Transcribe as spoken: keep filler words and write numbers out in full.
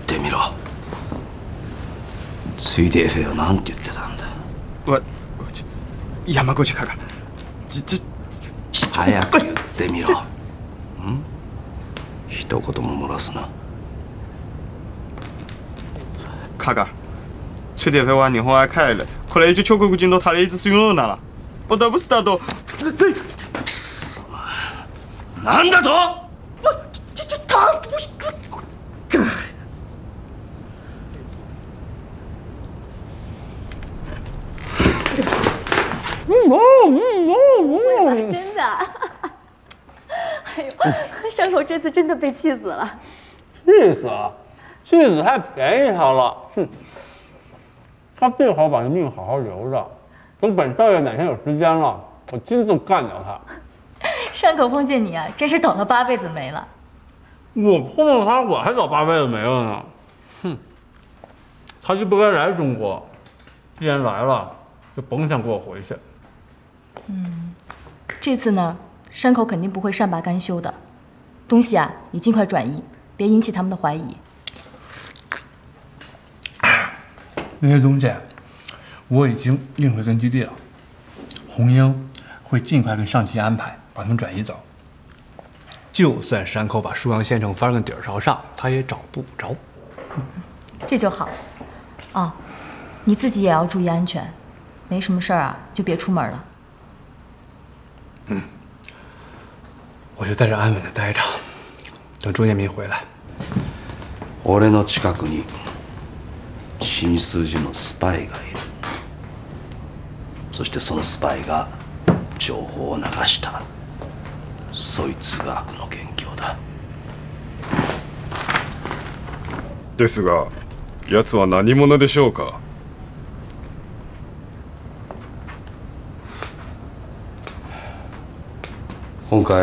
ってみろ。ついでフェはなんて言ってたんだ。 我山口かがじじ早く言ってみろ。ん？一言も漏らすな。 卡噶，崔德飞话日本还开了，看来就秋国军到他的一直使用了了。我倒不是他都。 なんだと？ 我这这他不是。 嗯哦嗯哦嗯，真的。哎呦，山口这次真的被气死了。 气死了，气死太便宜他了。哼，他最好把这命好好留着，等本少爷哪天有时间了，我亲自干掉他。 山口碰见你啊，真是倒了八辈子霉了。 我碰到他，我还倒八辈子霉了呢。哼，他就不该来中国，既然来了，就甭想给我回去。 嗯，这次呢，山口肯定不会善罢甘休的。东西啊，你尽快转移，别引起他们的怀疑。 那些东西我已经运回根据地了，红英会尽快跟上级安排把他们转移走。就算山口把舒阳县城翻个底儿朝上，他也找不着。 这就好。哦，你自己也要注意安全，没什么事儿啊，就别出门了。 嗯，我就在这安稳的待着，等周建民回来。 俺の近くに新数字のスパイがいる。そしてそのスパイが情報を流した。そいつが悪の元凶だ。 ですが、奴は何者でしょうか。 今回